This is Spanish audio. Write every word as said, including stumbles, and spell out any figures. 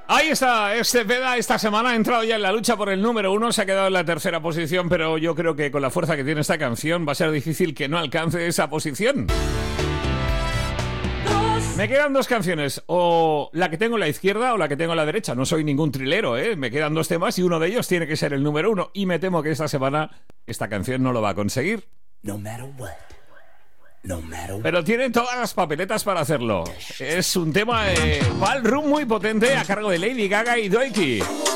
Ahí está, este Peda esta semana ha entrado ya en la lucha por el número uno, se ha quedado en la tercera posición, pero yo creo que con la fuerza que tiene esta canción va a ser difícil que no alcance esa posición. Me quedan dos canciones, o la que tengo a la izquierda o la que tengo a la derecha. No soy ningún trilero, ¿eh? Me quedan dos temas y uno de ellos tiene que ser el número uno. Y me temo que esta semana esta canción no lo va a conseguir. No matter what. No matter what. Pero tiene todas las papeletas para hacerlo. Es un tema de ballroom muy potente a cargo de Lady Gaga y Doiki.